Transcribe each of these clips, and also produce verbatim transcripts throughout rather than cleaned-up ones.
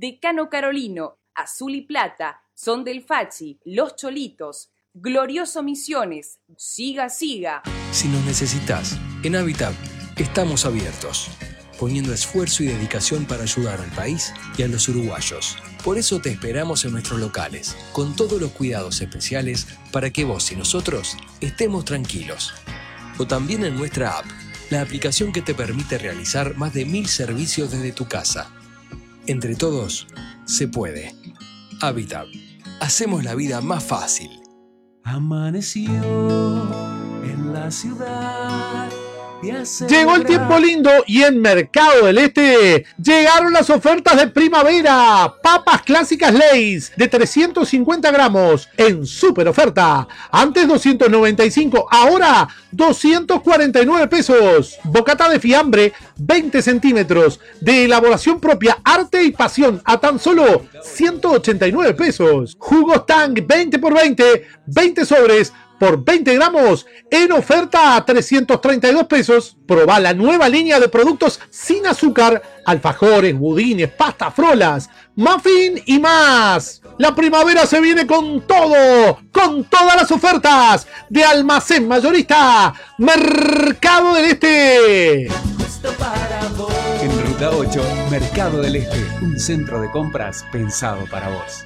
Decano Carolino, Azul y Plata, Son del Fachi, Los Cholitos, Glorioso Misiones, Siga Siga. Si nos necesitas, en Habitat estamos abiertos, poniendo esfuerzo y dedicación para ayudar al país y a los uruguayos. Por eso te esperamos en nuestros locales, con todos los cuidados especiales para que vos y nosotros estemos tranquilos. O también en nuestra app, la aplicación que te permite realizar más de mil servicios desde tu casa. Entre todos, se puede. Habitat. Hacemos la vida más fácil. Amaneció en la ciudad. Llegó el tiempo lindo y en Mercado del Este llegaron las ofertas de primavera. Papas clásicas Lay's de trescientos cincuenta gramos en super oferta. Antes doscientos noventa y cinco, ahora doscientos cuarenta y nueve pesos. Bocata de fiambre veinte centímetros de elaboración propia, arte y pasión a tan solo ciento ochenta y nueve pesos. Jugos Tang veinte por veinte, veinte sobres por veinte gramos en oferta a trescientos treinta y dos pesos. Probá la nueva línea de productos sin azúcar, alfajores, budines, pasta, frolas, muffin y más. La primavera se viene con todo, con todas las ofertas de Almacén Mayorista Mercado del Este. En Ruta ocho, Mercado del Este, un centro de compras pensado para vos.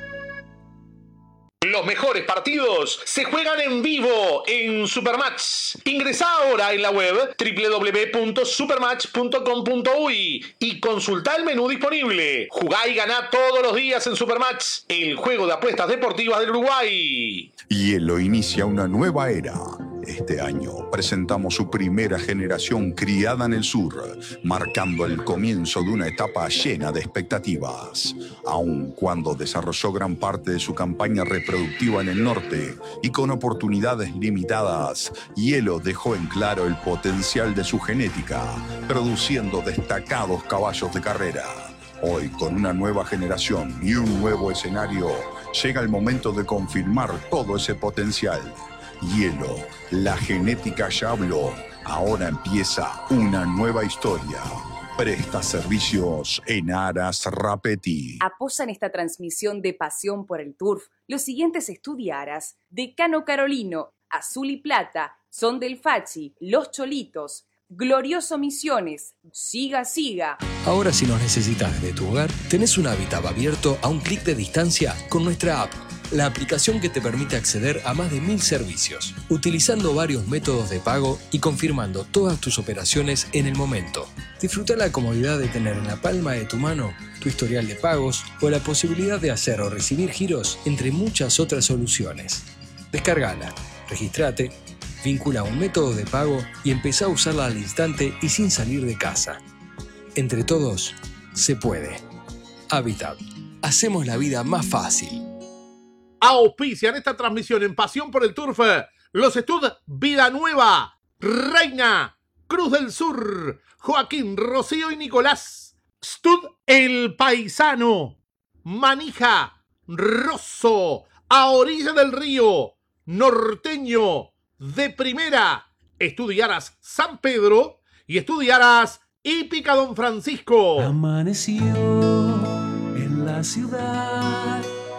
Los mejores partidos se juegan en vivo en Supermatch. Ingresá ahora en la web doble u doble u doble u punto supermatch punto com punto uy y consultá el menú disponible. Jugá y ganá todos los días en Supermatch, el juego de apuestas deportivas del Uruguay. Hielo inicia una nueva era. Este año presentamos su primera generación criada en el sur, marcando el comienzo de una etapa llena de expectativas. Aun cuando desarrolló gran parte de su campaña reproductiva en el norte y con oportunidades limitadas, Hielo dejó en claro el potencial de su genética, produciendo destacados caballos de carrera. Hoy, con una nueva generación y un nuevo escenario, llega el momento de confirmar todo ese potencial. Hielo, la genética ya habló. Ahora empieza una nueva historia. Presta servicios en Aras Rapeti. Apoyan esta transmisión de pasión por el turf los siguientes estudiaras: Decano Carolino, Azul y Plata, Son del Fachi, Los Cholitos, Glorioso Misiones, Siga Siga. Ahora si nos necesitas desde tu hogar, tenés un Habitat abierto a un clic de distancia con nuestra app, la aplicación que te permite acceder a más de mil servicios, utilizando varios métodos de pago y confirmando todas tus operaciones en el momento. Disfruta la comodidad de tener en la palma de tu mano tu historial de pagos o la posibilidad de hacer o recibir giros, entre muchas otras soluciones. Descárgala, registrate, vincula un método de pago y empezá a usarla al instante y sin salir de casa. Entre todos, se puede. Habitat. Hacemos la vida más fácil. Auspician esta transmisión en Pasión por el Turf los Stud Vida Nueva, Reina, Cruz del Sur, Joaquín, Rocío y Nicolás, Stud El Paisano, Manija, Rosso, A Orilla del Río, Norteño, De Primera, Estudiaras San Pedro y Estudiaras Hípica Don Francisco. Amaneció en la ciudad.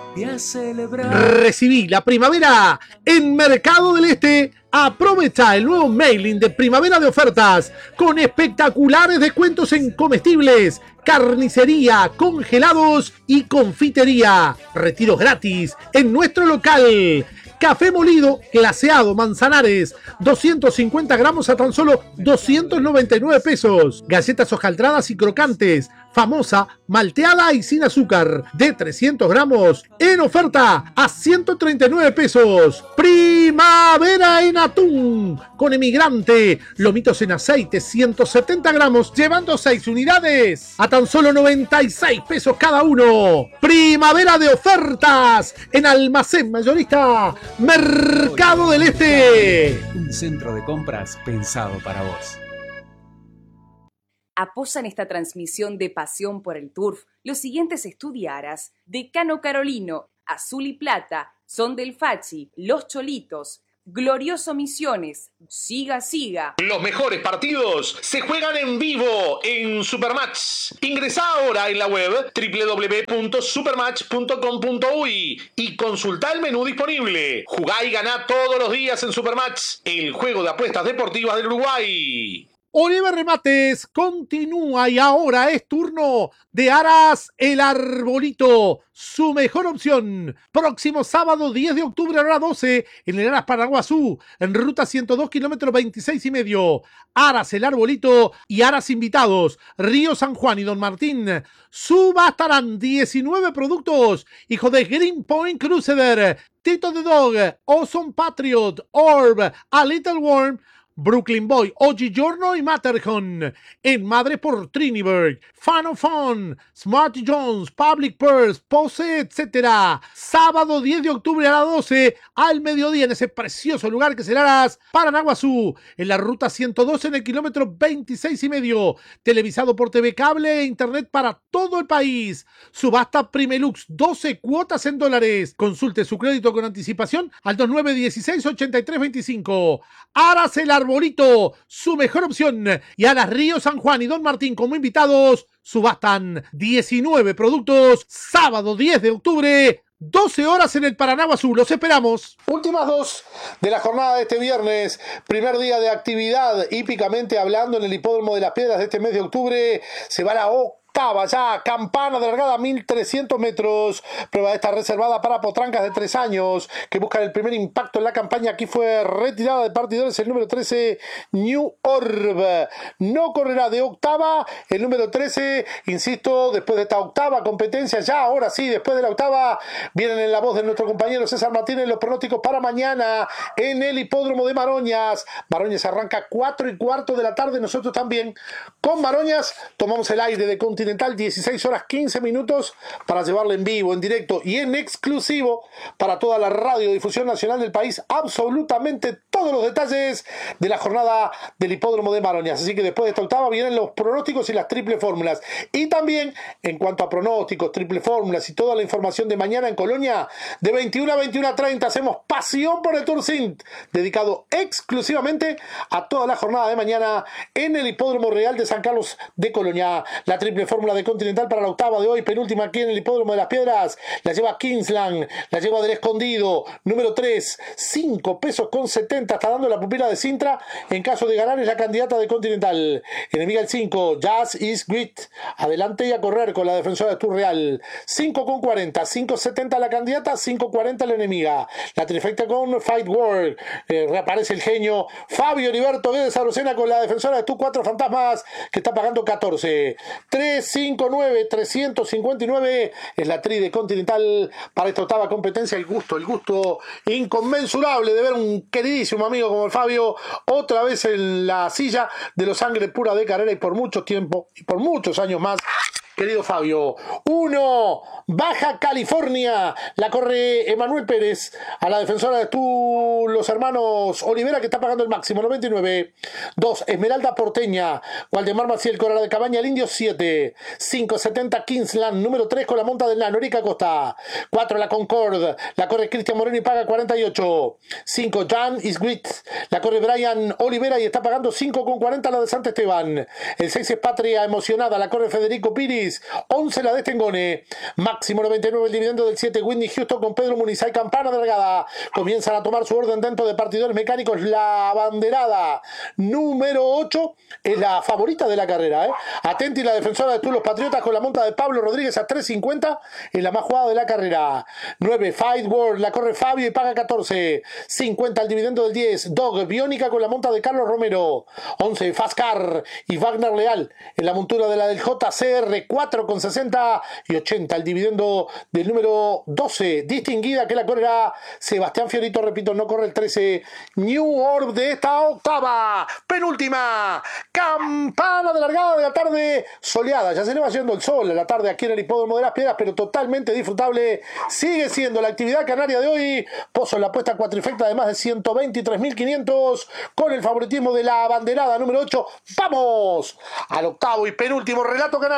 Recibí la primavera en Mercado del Este. Aprovecha el nuevo mailing de primavera de ofertas con espectaculares descuentos en comestibles, carnicería, congelados y confitería. Retiros gratis en nuestro local. Café molido, glaseado, Manzanares, doscientos cincuenta gramos a tan solo doscientos noventa y nueve pesos. Galletas hojaldradas y crocantes, famosa, malteada y sin azúcar, de trescientos gramos, en oferta a ciento treinta y nueve pesos. Primavera en atún, con emigrante, lomitos en aceite, ciento setenta gramos, llevando seis unidades, a tan solo noventa y seis pesos cada uno. Primavera de ofertas en Almacén Mayorista Mercado del Este. Un centro de compras pensado para vos. Apoyan esta transmisión de pasión por el turf los siguientes estudiaras: Decano Carolino, Azul y Plata, Son del Fachi, Los Cholitos, Glorioso Misiones, Siga Siga. Los mejores partidos se juegan en vivo en Supermatch. Ingresá ahora en la web doble u doble u doble u punto supermatch punto com punto uy y consultá el menú disponible. Jugá y ganá todos los días en Supermatch, el juego de apuestas deportivas del Uruguay. Oliver Remates continúa y ahora es turno de Aras El Arbolito, su mejor opción. Próximo sábado diez de octubre a la hora doce en el Aras Paraguazú, en ruta ciento dos, kilómetros veintiséis y medio. Aras El Arbolito y Aras Invitados, Río San Juan y Don Martín. Subastarán diecinueve productos, hijo de Green Point Crusader, Tito the Dog, Awesome Patriot, Orb, A Little Worm, Brooklyn Boy, Oggi Giorno y Matterhorn. En Madre por Triniberg, Fan of Fun, Smart Jones, Public Purse, Pose, etcétera. Sábado diez de octubre a las doce, al mediodía, en ese precioso lugar que será Aras Paranaguazú, en la ruta ciento doce, en el kilómetro veintiséis y medio. Televisado por T V Cable e Internet para todo el país. Subasta Primelux, doce cuotas en dólares. Consulte su crédito con anticipación al dos nueve uno seis, ocho tres dos cinco. Aras El Arbolito, su mejor opción. Y Aras Río San Juan y Don Martín como invitados subastan diecinueve productos. Sábado diez de octubre, doce horas en el Paranaguazú. Los esperamos. Últimas dos de la jornada de este viernes. Primer día de actividad, hípicamente hablando, en el Hipódromo de las Piedras de este mes de octubre. Se va la O. Octava ya, campana de largada, mil trescientos metros. Prueba esta reservada para potrancas de tres años que buscan el primer impacto en la campaña. Aquí fue retirada de partidores el número trece, New Orb. No correrá de octava el número trece. Insisto, después de esta octava competencia, ya ahora sí, después de la octava, vienen en la voz de nuestro compañero César Martínez los pronósticos para mañana en el Hipódromo de Maroñas. Maroñas arranca cuatro y cuarto de la tarde. Nosotros también con Maroñas tomamos el aire de Continental, dieciséis horas quince minutos, para llevarle en vivo, en directo y en exclusivo para toda la radiodifusión nacional del país absolutamente todos los detalles de la jornada del Hipódromo de Maroñas. Así que después de esta octava vienen los pronósticos y las triple fórmulas. Y también, en cuanto a pronósticos, triple fórmulas y toda la información de mañana en Colonia, de veintiuna a veintiuna treinta hacemos Pasión por el Tour Sint, dedicado exclusivamente a toda la jornada de mañana en el Hipódromo Real de San Carlos de Colonia. La triple fórmula de Continental para la octava de hoy, penúltima aquí en el Hipódromo de las Piedras, la lleva Kingsland, la lleva del Escondido, número tres, cinco pesos con setenta, está dando la pupila de Sintra. En caso de ganar es la candidata de Continental. Enemiga el cinco, Jazz is Grit, adelante y a correr con la defensora de Tour Real, cinco con cuarenta, cinco setenta la candidata, cinco cuarenta la enemiga. La trifecta con Fight World, eh, reaparece el genio Fabio Heriberto Guedes Arocena con la defensora de Tour cuatro Fantasmas, que está pagando catorce, tres cinco nueve, trescientos cincuenta y nueve es la tri de Continental para esta octava competencia. El gusto, el gusto inconmensurable de ver un queridísimo amigo como el Fabio otra vez en la silla de los sangre pura de carrera y por mucho tiempo y por muchos años más. Querido Fabio, uno, Baja California, la corre Emanuel Pérez, a la defensora de tú, los hermanos Olivera, que está pagando el máximo, noventa y nueve. dos, Esmeralda Porteña, Waldemar Maciel, Corral de Cabaña, el Indio, siete. cinco setenta Kingsland, número tres, con la monta del Nano, Erika Costa. cuatro, la Concord, la corre Cristian Moreno y paga cuarenta y ocho. cinco, Jan is Grit, la corre Brian Olivera y está pagando cinco con cuarenta la de Sant Esteban. El seis es Patria Emocionada, la corre Federico Piris. once la de Stengone, máximo noventa y nueve el dividendo del siete, Whitney Houston con Pedro Muniz. Hay campana de largada, comienzan a tomar su orden dentro de partidores mecánicos. La abanderada número ocho es la favorita de la carrera, ¿eh? Atenti, la defensora de tú, los Patriotas, con la monta de Pablo Rodríguez a tres cincuenta, es la más jugada de la carrera. nueve, Fight World, la corre Fabio y paga catorce, cincuenta el dividendo del diez, Dog Biónica con la monta de Carlos Romero. once, Fast Car y Wagner Leal en la montura de la del J C R, cuatro con sesenta y ochenta el dividendo del número doce, Distinguida, que la correrá Sebastián Fiorito. Repito, no corre el trece, New Orb de esta octava, penúltima campana de largada de la tarde soleada. Ya se le va yendo el sol a la tarde aquí en el Hipódromo de las Piedras, pero totalmente disfrutable sigue siendo la actividad canaria de hoy. Pozo en la apuesta cuatrifecta de más de ciento veintitrés mil quinientos con el favoritismo de la abanderada número ocho. Vamos al octavo y penúltimo relato canario.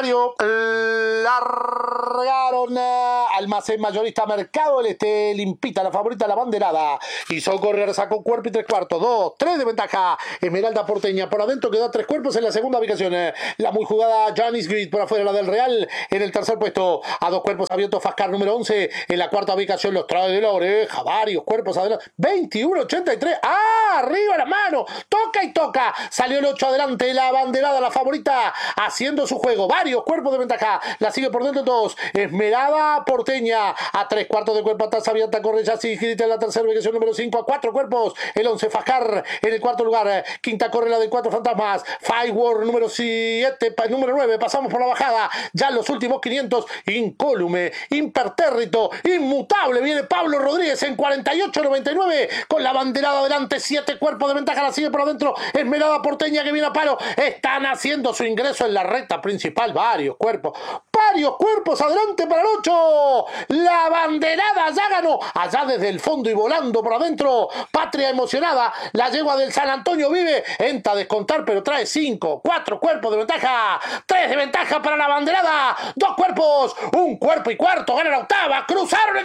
Largaron Almacén Mayorista Mercado del Este, limpita la favorita, la banderada. Hizo correr, sacó cuerpo y tres cuartos. Dos, tres de ventaja. Esmeralda Porteña por adentro, quedó a tres cuerpos en la segunda ubicación. La muy jugada Janis Grid por afuera, la del Real en el tercer puesto. A dos cuerpos abiertos Fascar número once. En la cuarta ubicación los trae de la oreja. Varios cuerpos adelante. veintiuno ochenta y tres. ¡Ah! Arriba la mano. Toca y toca. Salió el ocho adelante. La banderada, la favorita, haciendo su juego. Varios cuerpos de ventaja. La sigue por dentro dos. Esmeralda Porteña. A tres cuartos de cuerpo atrás abierta. Corre Janis Grid en la tercera ubicación número cinco. A cuatro cuerpos. El once Fascar en el cuarto lugar. Quinta corre la de cuatro fantasmas. Firewall número siete. Número nueve. Pasamos por la bajada. Ya en los últimos quinientos. Incólume. Impertérrito. Inmutable. Viene Pablo Rodríguez en cuarenta y ocho noventa y nueve. Con la banderada adelante. Siete cuerpos de ventaja. La sigue por adentro. Esmeralda Porteña que viene a palo. Están haciendo su ingreso en la recta principal. Varios cuerpos. Varios cuerpos adelante para el ocho. La banderada ya ganó. Allá desde el fondo y volando por adentro. Patria emocionada. La yegua del San Antonio vive. Entra a descontar, pero trae cinco. Cuatro cuerpos de ventaja. Tres de ventaja para la banderada. Dos cuerpos. Un cuerpo y cuarto. Gana la octava. Cruzaron el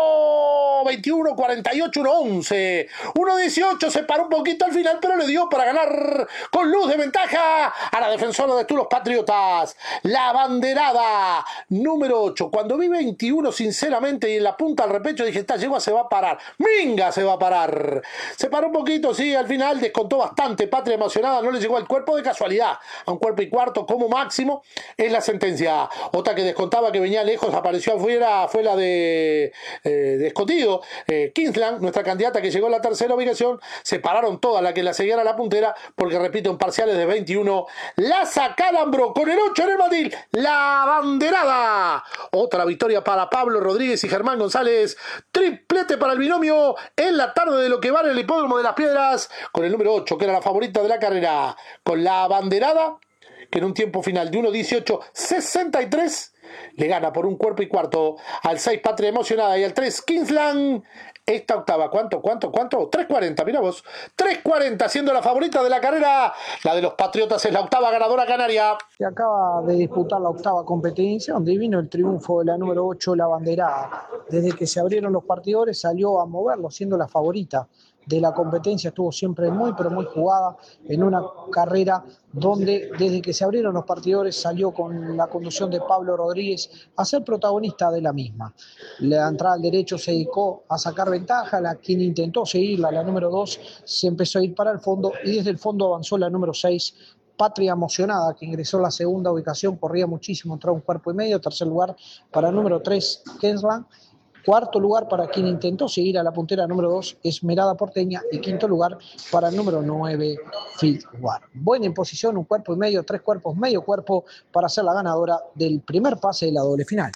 disco. veintiuno cuarenta y ocho, uno once. uno dieciocho. Se paró un poquito al final, pero le dio para ganar con luz de ventaja a la defensora de tú, los Patriotas. La banderada número ocho. Cuando vi veintiuno, sinceramente, y en la punta al repecho, dije, esta yegua se va a parar. Minga se va a parar. Se paró un poquito, sí, al final descontó bastante. Patria emocionada, no le llegó al cuerpo de casualidad. A un cuerpo y cuarto como máximo es la sentencia. Otra que descontaba que venía lejos, apareció afuera, fue la de, eh, de escotido. Eh, Kingsland, nuestra candidata que llegó a la tercera ubicación, se pararon todas las que la seguían a la puntera, porque repito, en parciales de veintiuno, la Sacalambro con el ocho en el mandil. La banderada. Otra victoria para Pablo Rodríguez y Germán González. Triplete para el binomio en la tarde de lo que vale el Hipódromo de las Piedras, con el número ocho, que era la favorita de la carrera, con la banderada, que en un tiempo final de uno dieciocho sesenta y tres le gana por un cuerpo y cuarto al seis Patria Emocionada y al tres Kingsland. Esta octava, ¿cuánto, cuánto, cuánto? tres cuarenta, mira vos. tres cuarenta, siendo la favorita de la carrera. La de los Patriotas es la octava ganadora canaria. Se acaba de disputar la octava competencia, donde vino el triunfo de la número ocho, la banderada. Desde que se abrieron los partidores salió a moverlo, siendo la favorita de la competencia. Estuvo siempre muy, pero muy jugada en una carrera donde desde que se abrieron los partidores salió con la conducción de Pablo Rodríguez a ser protagonista de la misma. La entrada al derecho se dedicó a sacar ventaja, la quien intentó seguirla, la número dos, se empezó a ir para el fondo y desde el fondo avanzó la número seis, Patria Emocionada, que ingresó a la segunda ubicación, corría muchísimo, entró a un cuerpo y medio, tercer lugar para el número tres, Kingsland. Cuarto lugar para quien intentó seguir a la puntera número dos, Esmeralda Porteña. Y quinto lugar para el número nueve, Fitwar. Buena en posición, un cuerpo y medio, tres cuerpos, medio cuerpo para ser la ganadora del primer pase de la doble final.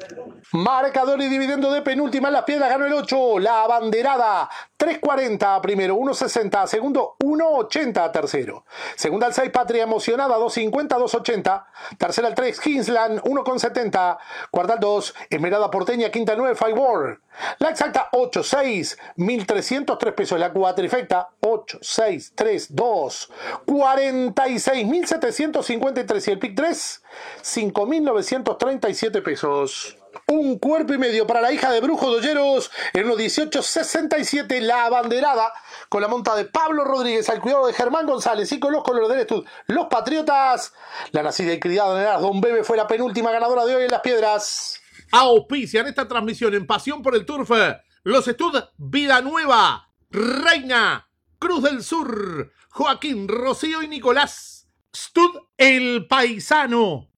Marcador y dividendo de penúltima en las Piedras, ganó el ocho, la banderada, tres cuarenta primero, uno sesenta segundo, uno ochenta tercero. Segunda al seis, Patria Emocionada, dos cincuenta, dos ochenta. Tercera al tres, Kingsland, uno setenta. Cuarta al dos, Esmeralda Porteña, quinta al nueve, Firewall. La exacta, ocho seis, mil trescientos tres pesos. La cuatrifecta, ocho seis tres dos, cuarenta y seis mil setecientos cincuenta y tres. Y el pick tres, cinco mil novecientos treinta y siete pesos. Un cuerpo y medio para la hija de Brujo de Olleros en uno dieciocho sesenta y siete, la banderada con la monta de Pablo Rodríguez al cuidado de Germán González y con los colores del Estud, los Patriotas. La nacida y criada en Heras Don Bebe fue la penúltima ganadora de hoy en Las Piedras. Auspician esta transmisión en Pasión por el Turf los Estud Vida Nueva, Reina, Cruz del Sur, Joaquín, Rocío y Nicolás. Stud El Paisano,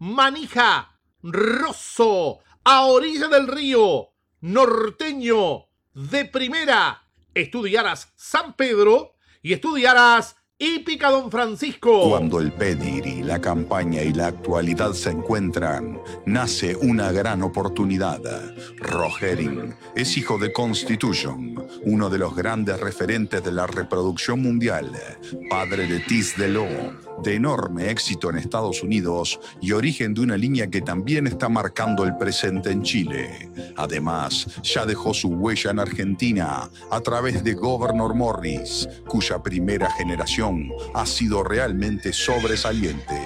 Manija, Rosso, A Orilla del Río, Norteño, De Primera, Estudiaras San Pedro y Estudiaras Hípica Don Francisco. Cuando el pedigrí, la campaña y la actualidad se encuentran, nace una gran oportunidad. Rogerin es hijo de Constitution, uno de los grandes referentes de la reproducción mundial, padre de Tis de Lo, de enorme éxito en Estados Unidos y origen de una línea que también está marcando el presente en Chile. Además, ya dejó su huella en Argentina a través de Governor Morris, cuya primera generación ha sido realmente sobresaliente.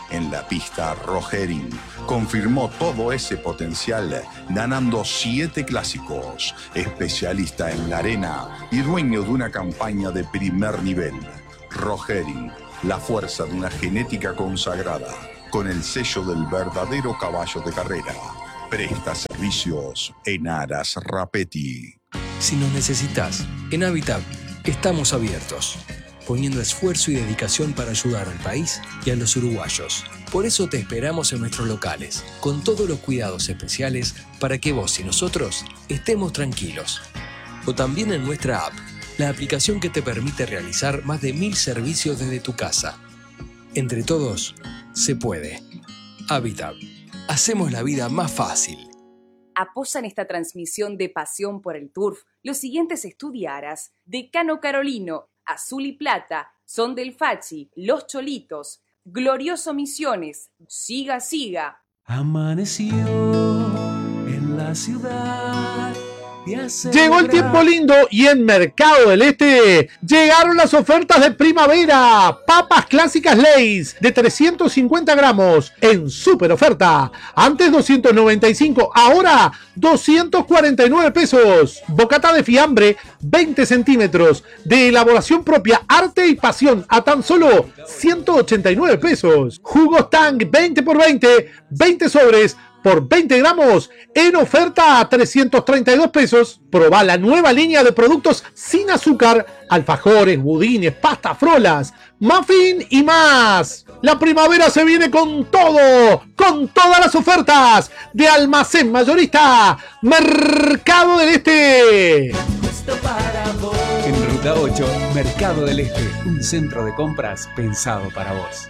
En la pista, Rogering confirmó todo ese potencial ganando siete clásicos, especialista en la arena y dueño de una campaña de primer nivel. Rogering, la fuerza de una genética consagrada, con el sello del verdadero caballo de carrera. Presta servicios en Aras Rapetti. Si nos necesitas, en Habitat estamos abiertos, poniendo esfuerzo y dedicación para ayudar al país y a los uruguayos. Por eso te esperamos en nuestros locales, con todos los cuidados especiales para que vos y nosotros estemos tranquilos. O también en nuestra app, la aplicación que te permite realizar más de mil servicios desde tu casa. Entre todos, se puede. Habitat. Hacemos la vida más fácil. Apoyan esta transmisión de Pasión por el Turf los siguientes estudiaras: Decano Carolino, Azul y Plata, Son del Fachi, Los Cholitos, Glorioso Misiones, Siga Siga. Amaneció en la ciudad. Llegó el tiempo lindo y en Mercado del Este llegaron las ofertas de primavera. Papas clásicas Lay's de trescientos cincuenta gramos en super oferta. Antes doscientos noventa y cinco, ahora doscientos cuarenta y nueve pesos. Bocata de fiambre veinte centímetros de elaboración propia, arte y pasión a tan solo ciento ochenta y nueve pesos. Jugos Tang veinte por veinte, veinte sobres por veinte gramos en oferta a trescientos treinta y dos pesos. Proba la nueva línea de productos sin azúcar, alfajores, budines, pasta, frolas, muffin y más. La primavera se viene con todo, con todas las ofertas de Almacén Mayorista Mercado del Este. En Ruta ocho, Mercado del Este, un centro de compras pensado para vos.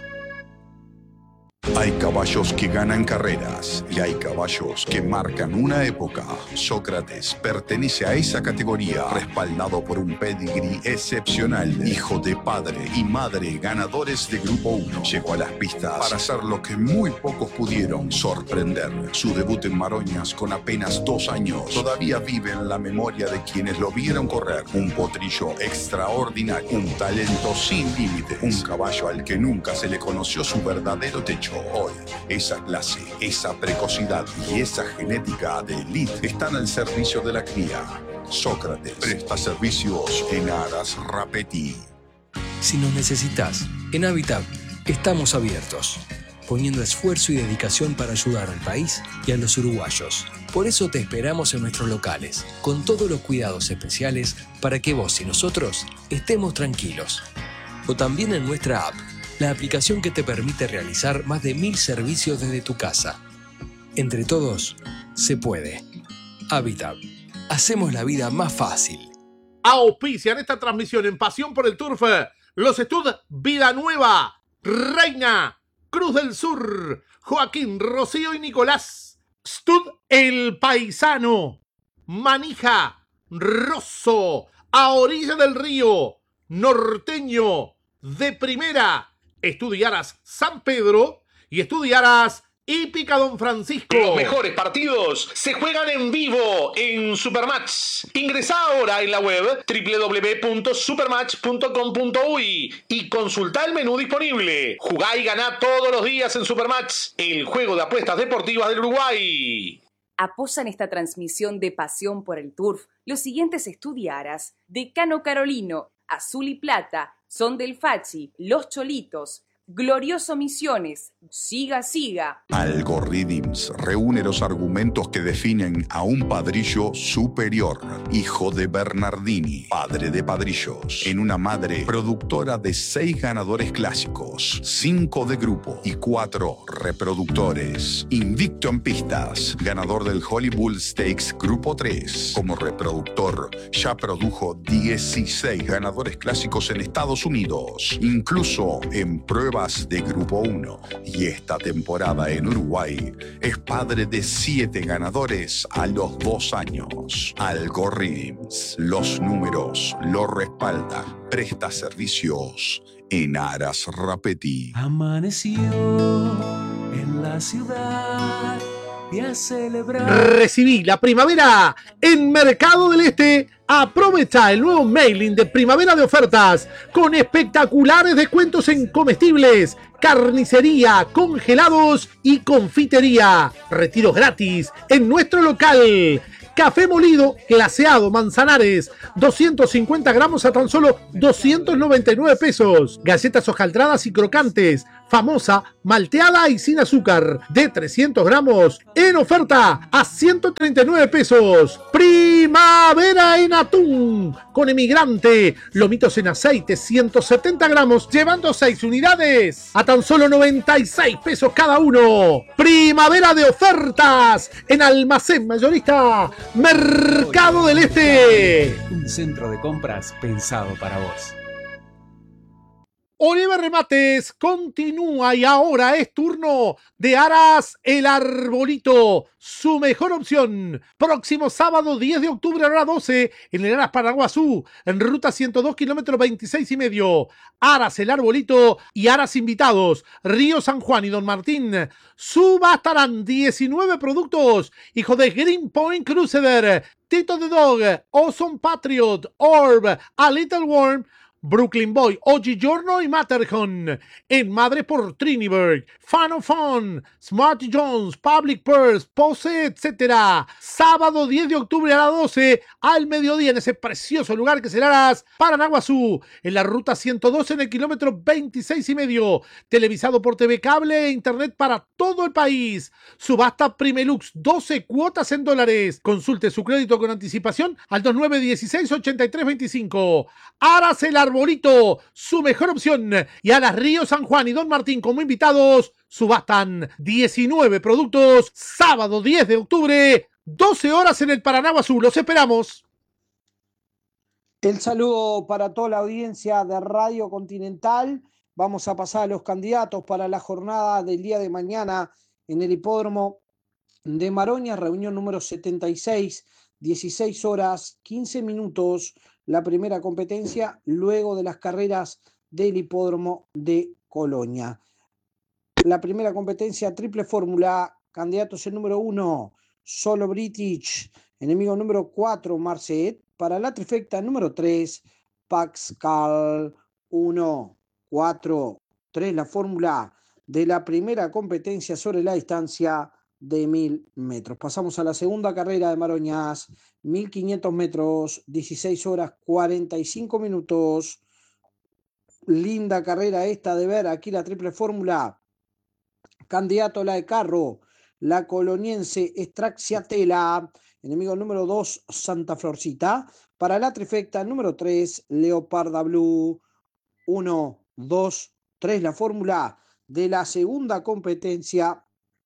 Hay caballos que ganan carreras y hay caballos que marcan una época. Sócrates pertenece a esa categoría, respaldado por un pedigrí excepcional. Hijo de padre y madre ganadores de Grupo uno. Llegó a las pistas para hacer lo que muy pocos pudieron: sorprender. Su debut en Maroñas con apenas dos años todavía vive en la memoria de quienes lo vieron correr. Un potrillo extraordinario, un talento sin límites, un caballo al que nunca se le conoció su verdadero techo. Hoy, esa clase, esa precocidad y esa genética de élite están al servicio de la cría. Sócrates presta servicios en Aras Rapetti. Si nos necesitas, en Habitat estamos abiertos, poniendo esfuerzo y dedicación para ayudar al país y a los uruguayos. Por eso te esperamos en nuestros locales, con todos los cuidados especiales para que vos y nosotros estemos tranquilos. O también en nuestra app, la aplicación que te permite realizar más de mil servicios desde tu casa. Entre todos, se puede. Habitat. Hacemos la vida más fácil. Auspician esta transmisión en Pasión por el Turf los Stud Vida Nueva, Reina, Cruz del Sur, Joaquín, Rocío y Nicolás. Stud El Paisano, Manija, Rosso, A Orilla del Río, Norteño, De Primera, Estudiaras San Pedro y Estudiaras Hípica Don Francisco. Los mejores partidos se juegan en vivo en Supermatch. Ingresá ahora en la web doble u doble u doble u punto supermatch punto com punto uy y consultá el menú disponible. Jugá y ganá todos los días en Supermatch, el juego de apuestas deportivas del Uruguay. Apoyan esta transmisión de Pasión por el Turf los siguientes estudiaras: Decano Carolino, Azul y Plata, Son del Fachi, Los Cholitos, Glorioso Misiones, Siga Siga. Algorithms reúne los argumentos que definen a un padrillo superior, hijo de Bernardini, padre de padrillos, en una madre productora de seis ganadores clásicos, cinco de grupo y cuatro reproductores. Invicto en pistas, ganador del Hollywood Stakes Grupo tres. Como reproductor, ya produjo dieciséis ganadores clásicos en Estados Unidos, incluso en pruebas de Grupo uno. Y esta temporada en Uruguay es padre de siete ganadores a los dos años. Algorithms, los números lo respaldan. Presta servicios en Aras Rapetti. Amaneció en la ciudad y a celebrar. Recibí la primavera en Mercado del Este. Aprovecha el nuevo mailing de primavera de ofertas con espectaculares descuentos en comestibles, carnicería, congelados y confitería. Retiros gratis en nuestro local. Café molido, glaseado, Manzanares, doscientos cincuenta gramos a tan solo doscientos noventa y nueve pesos. Galletas hojaldradas y crocantes, famosa, malteada y sin azúcar, de trescientos gramos, en oferta a ciento treinta y nueve pesos. Primavera en atún, con emigrante, lomitos en aceite, ciento setenta gramos, llevando seis unidades, a tan solo noventa y seis pesos cada uno. Primavera de ofertas, en Almacén Mayorista Mercado del Este. Un centro de compras pensado para vos. Oliver Remates continúa y ahora es turno de Aras El Arbolito, su mejor opción. Próximo sábado diez de octubre a la hora doce en el Aras Paraguazú, en ruta ciento dos kilómetros veintiséis y medio. Aras El Arbolito y Aras Invitados, Río San Juan y Don Martín. Subastarán diecinueve productos, hijo de Green Point Crusader, Tito the Dog, Awesome Patriot, Orb, A Little Worm, Brooklyn Boy, Oggigiorno y Matterhorn. En Madre por Triniberg, Fan of Fun, Smart Jones, Public Purse, Pose, etcétera. Sábado diez de octubre a las doce al mediodía en ese precioso lugar que será Aras Paranaguazú, en la ruta ciento doce en el kilómetro veintiséis y medio. Televisado por T V Cable e Internet para todo el país. Subasta Primelux, doce cuotas en dólares. Consulte su crédito con anticipación al dos nueve uno seis, ocho tres dos cinco. Aras El Arbolito, su mejor opción. Y Aras Río San Juan y Don Martín como invitados subastan diecinueve productos. Sábado diez de octubre, doce horas en el Paranaguazú. Los esperamos. El saludo para toda la audiencia de Radio Continental. Vamos a pasar a los candidatos para la jornada del día de mañana en el hipódromo de Maroña, reunión número setenta y seis, dieciséis horas, quince minutos. La primera competencia luego de las carreras del hipódromo de Colonia. La primera competencia, triple fórmula, candidatos el número uno, Solo British, enemigo número cuatro, Marcet, para la trifecta número tres, Pascal, uno, cuatro, tres, la fórmula de la primera competencia sobre la distancia de mil metros. Pasamos a la segunda carrera de Maroñas, mil quinientos metros, dieciséis horas, cuarenta y cinco minutos. Linda carrera esta de ver aquí la triple fórmula. Candidato la de carro, la coloniense Estraxiatela, enemigo número dos, Santa Florcita, para la trifecta número tres, Leoparda Blue, uno, dos, tres, la fórmula de la segunda competencia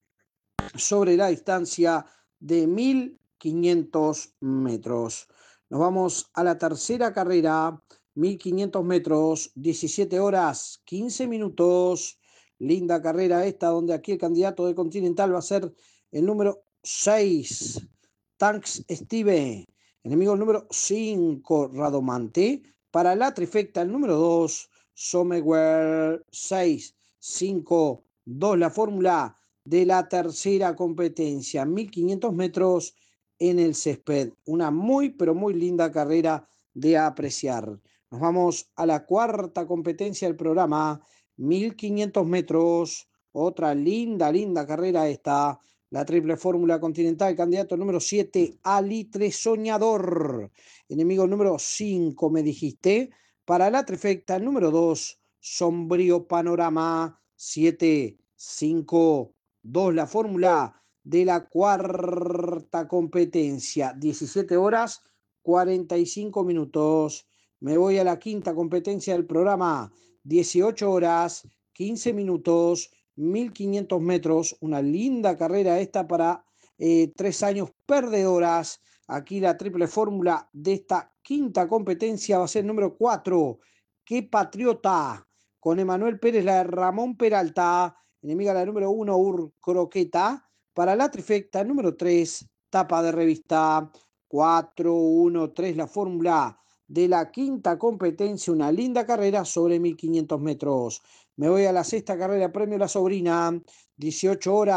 sobre la distancia de mil quinientos metros. Nos vamos a la tercera carrera, mil quinientos metros, diecisiete horas, quince minutos. Linda carrera esta, donde aquí el candidato de Continental va a ser el número seis, Tanks Steve. Enemigo número cinco, Radomante. Para la trifecta, el número dos, Somewhere, seis, cinco, dos, la fórmula de la tercera competencia, mil quinientos metros en el césped. Una muy, pero muy linda carrera de apreciar. Nos vamos a la cuarta competencia del programa, mil quinientos metros. Otra linda, linda carrera esta. La triple fórmula continental, candidato número siete, Alitre Soñador. Enemigo número cinco, me dijiste. Para la trifecta, número dos, Sombrío Panorama, siete, cinco, dos, la fórmula de la cuarta competencia, diecisiete horas, cuarenta y cinco minutos. Me voy a la quinta competencia del programa, dieciocho horas, quince minutos, mil quinientos metros. Una linda carrera esta para eh, tres años perdedoras. Aquí la triple fórmula de esta quinta competencia va a ser número cuatro, Qué Patriota, con Emanuel Pérez, la de Ramón Peralta. Enemiga la número uno, Ur Croqueta. Para la trifecta número tres, tapa de revista, cuatro, uno, tres, la fórmula de la quinta competencia. Una linda carrera sobre mil quinientos metros. Me voy a la sexta carrera, premio La Sobrina, dieciocho horas,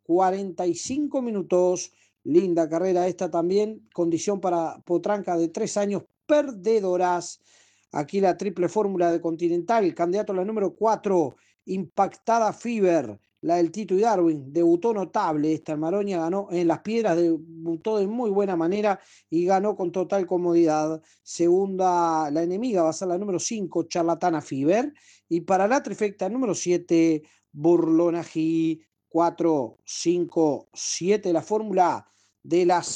cuarenta y cinco minutos. Linda carrera esta también, condición para potranca de tres años, perdedoras. Aquí la triple fórmula de Continental, el candidato a la número cuatro, Impactada Fever, la del Tito y Darwin, debutó notable esta en Maroña, ganó en Las Piedras, debutó de muy buena manera y ganó con total comodidad. Segunda, la enemiga va a ser la número cinco, Charlatana Fever, y para la trifecta número siete, Burlonají. Cuatro, cinco, siete, la fórmula de las